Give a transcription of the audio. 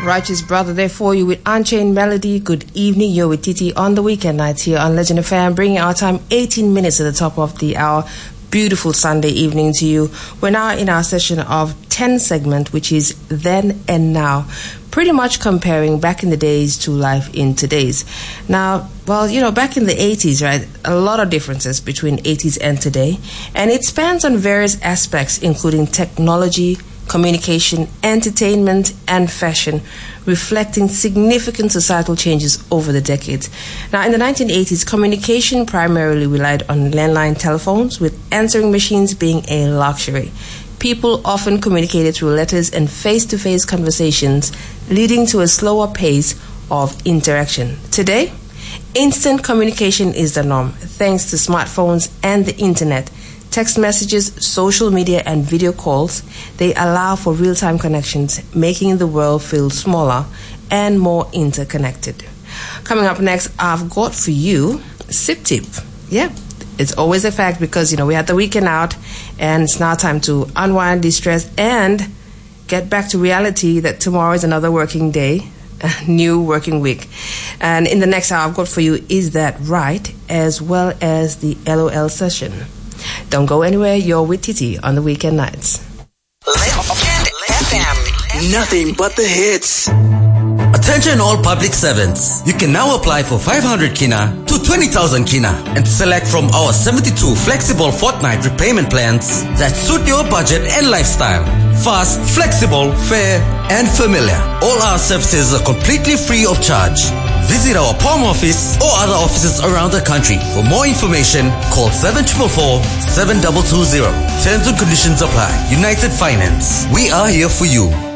Righteous Brother there for you with Unchained Melody. Good evening, you're with Titi on the weekend nights here on Legend FM, bringing our time 18 minutes at the top of the hour. Beautiful Sunday evening to you. We're now in our session of 10 segment, which is Then and Now, pretty much comparing back in the days to life in today's. Now, well, you know, back in the 80s, right, a lot of differences between 80s and today, and it spans on various aspects, including technology, communication, entertainment, and fashion, reflecting significant societal changes over the decades. Now, in the 1980s, communication primarily relied on landline telephones, with answering machines being a luxury. People often communicated through letters and face-to-face conversations, leading to a slower pace of interaction. Today, instant communication is the norm, thanks to smartphones and the internet. Text messages, social media, and video calls, they allow for real-time connections, making the world feel smaller and more interconnected. Coming up next, I've got for you Sip Tip. Yeah, it's always a fact because, you know, we had the weekend out and it's now time to unwind, distress, and get back to reality that tomorrow is another working day, a new working week. And in the next hour, I've got for you Is That Right, as well as the LOL session. Don't go anywhere, you're with Titi on the weekend nights. Legend FM. Nothing but the hits. Attention all public servants. You can now apply for 500 kina to 20,000 kina and select from our 72 flexible fortnight repayment plans that suit your budget and lifestyle. Fast, flexible, fair, and familiar. All our services are completely free of charge. Visit our POM office or other offices around the country. For more information, call 7444-7220. Terms and conditions apply. United Finance. We are here for you.